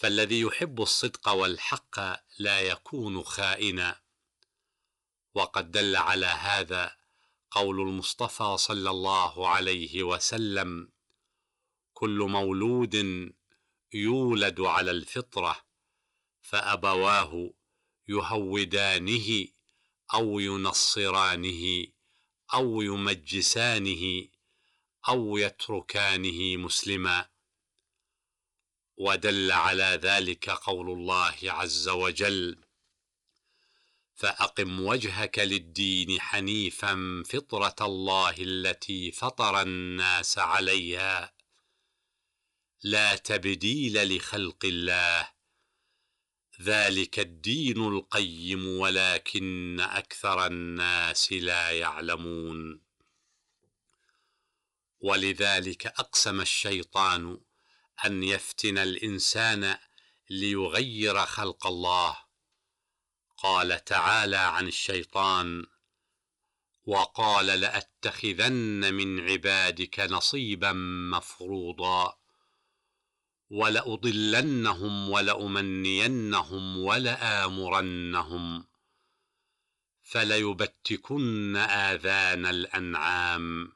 فالذي يحب الصدق والحق لا يكون خائنا. وقد دل على هذا قول المصطفى صلى الله عليه وسلم: كل مولود يولد على الفطرة، فأبواه يهودانه أو ينصرانه أو يمجسانه أو يتركانه مسلما. ودل على ذلك قول الله عز وجل: فأقم وجهك للدين حنيفا فطرة الله التي فطر الناس عليها لا تبديل لخلق الله ذلك الدين القيم ولكن أكثر الناس لا يعلمون. ولذلك أقسم الشيطان أن يفتن الإنسان ليغير خلق الله. قال تعالى عن الشيطان: وقال لأتخذن من عبادك نصيبا مفروضا ولأضلنهم ولأمنينهم ولآمرنهم فليبتكن آذان الأنعام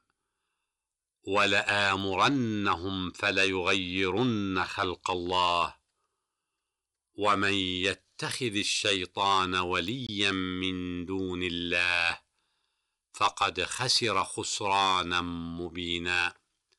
ولآمرنهم فليغيرن خلق الله ومن يتخذ الشيطان وليا من دون الله فقد خسر خسرانا مبينا.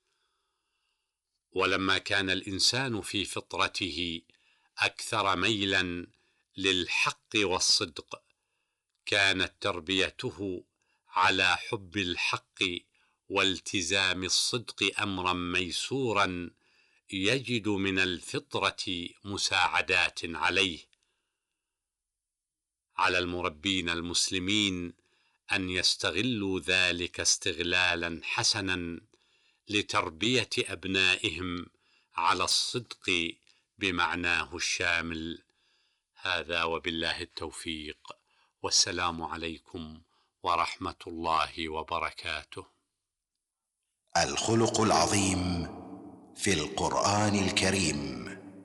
ولما كان الإنسان في فطرته أكثر ميلا للحق والصدق، كانت تربيته على حب الحق والتزام الصدق أمرا ميسورا يجد من الفطرة مساعدات عليه. على المربين المسلمين أن يستغلوا ذلك استغلالا حسنا لتربية أبنائهم على الصدق بمعناه الشامل. هذا وبالله التوفيق، والسلام عليكم ورحمة الله وبركاته. الخلق العظيم في القرآن الكريم.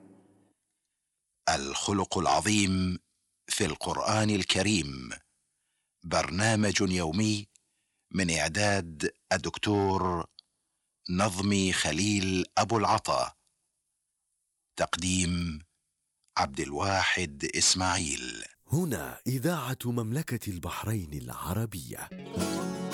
الخلق العظيم في القرآن الكريم برنامج يومي من إعداد الدكتور نظمي خليل أبو العطا، تقديم عبد الواحد إسماعيل. هنا إذاعة مملكة البحرين العربية.